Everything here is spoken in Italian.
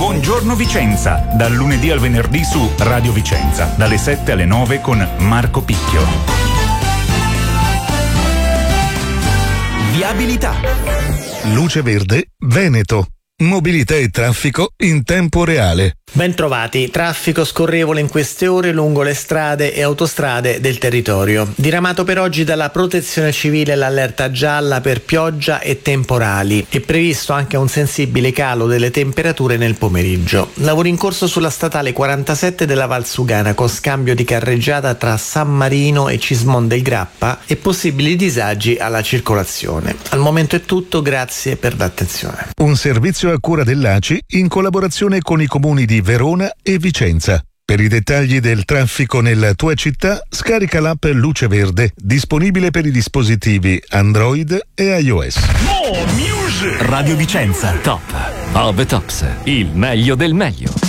Buongiorno Vicenza, dal lunedì al venerdì su Radio Vicenza, dalle 7 alle 9 con Marco Picchio. Viabilità. Luce Verde Veneto. Mobilità e traffico in tempo reale. Bentrovati, traffico scorrevole in queste ore lungo le strade e autostrade del territorio. Diramato per oggi dalla Protezione Civile l'allerta gialla per pioggia e temporali. È previsto anche un sensibile calo delle temperature nel pomeriggio. Lavori in corso sulla statale 47 della Valsugana con scambio di carreggiata tra San Marino e Cismon del Grappa e possibili disagi alla circolazione. Al momento è tutto, grazie per l'attenzione. Un servizio a cura dell'ACI in collaborazione con i comuni di Verona e Vicenza. Per i dettagli del traffico nella tua città, scarica l'app Luce Verde, disponibile per i dispositivi Android e iOS. Radio Vicenza. Top of the Tops, il meglio del meglio.